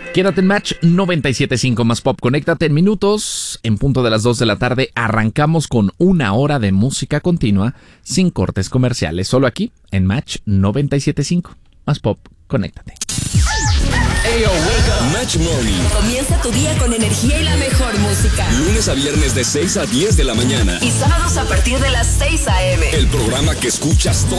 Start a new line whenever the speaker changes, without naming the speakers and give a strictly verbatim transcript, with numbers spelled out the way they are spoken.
Quédate en Match noventa y siete punto cinco más Pop. Conéctate en minutos. En punto de las dos de la tarde arrancamos con una hora de música continua sin cortes comerciales. Solo aquí en Match noventa y siete punto cinco más Pop. Conéctate.
Hey, yo, wake up. Match Morning.
Comienza tu día con energía y la mejor música.
Lunes a viernes de seis a diez de la mañana.
Y sábados a partir de las seis a.m.
El programa que escuchas todo